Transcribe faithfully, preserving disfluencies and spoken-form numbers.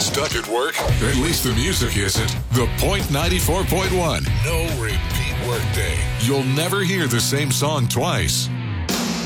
stuck at work? At least the music isn't. The Point ninety-four point one. No repeat workday. You'll never hear the same song twice.